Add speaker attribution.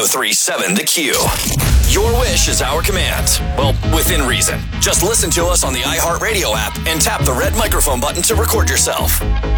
Speaker 1: 1037 The Q. Your wish is our command. Well, within reason. Just listen to us on the iHeartRadio app and tap the red microphone button to record yourself.